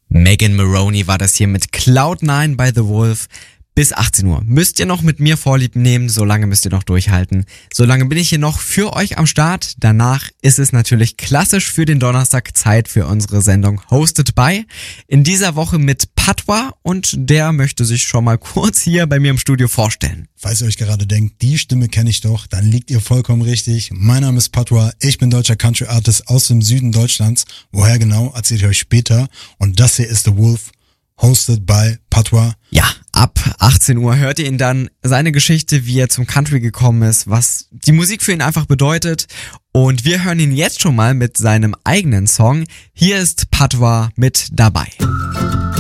Megan Moroney war das hier mit Cloud9 by The Wolf. Bis 18 Uhr müsst ihr noch mit mir Vorlieb nehmen, solange müsst ihr noch durchhalten. Solange bin ich hier noch für euch am Start. Danach ist es natürlich klassisch für den Donnerstag Zeit für unsere Sendung Hosted by. In dieser Woche mit Patois und der möchte sich schon mal kurz hier bei mir im Studio vorstellen. Falls ihr euch gerade denkt, die Stimme kenne ich doch, dann liegt ihr vollkommen richtig. Mein Name ist Patois, ich bin deutscher Country Artist aus dem Süden Deutschlands. Woher genau, erzähle ich euch später. Und das hier ist The Wolf, hosted by Patois. Ja, ab 18 Uhr hört ihr ihn dann, seine Geschichte, wie er zum Country gekommen ist, was die Musik für ihn einfach bedeutet. Und wir hören ihn jetzt schon mal mit seinem eigenen Song. Hier ist Patois mit dabei.